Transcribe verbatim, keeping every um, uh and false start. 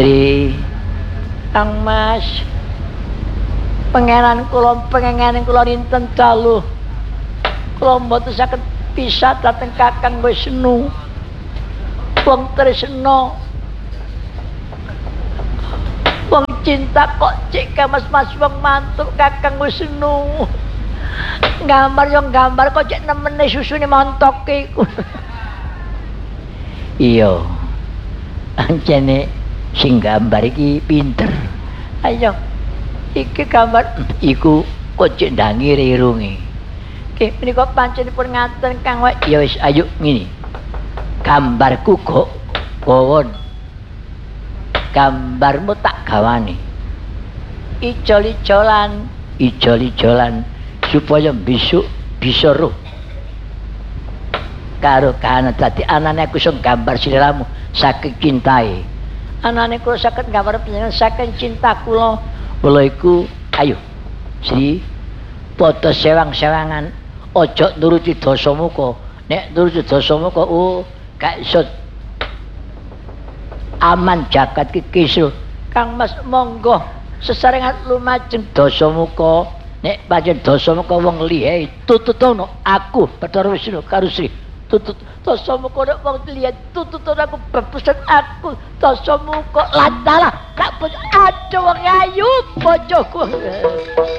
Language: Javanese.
Sri Kang Mas pangeran kula pangeran kula ninten dalu kula mboten saged pisah dhateng Kakang Wisnu wong tresna wong cinta kok cek mas-mas wong mantuk Kakang Wisnu gambar yang gambar kok cek nemene susune montok iku iya ancene sing gambar iki pinter ayo iki gambar iku kok cek ndangi rirunge iki menika panjenipun ngaten Kang Wek ya wis ayo ngene gambarku kok bawon gambarmu tak gawane ijol-ijolan ijol-ijolan supaya besok bisa roh karo kana dadi anane aku iso gambar sliramu saking cintae anane kula saged gambar panjenengan saking cinta kula kula iku ayo Sri padha sewang-sewangan aja nuruti dasamuka nek nuruti dasamuka oh gak iso aman jagat iki kisru Kang Mas monggo sesarengan lumajeng dasamuka nek pancen dasamuka wong lihe tututono aku Bathara Wisnu karo Sri tutut dasamuka nek wong lihe tututono aku bebusan aku dasamuka lantala gak aja wong ayu bojoku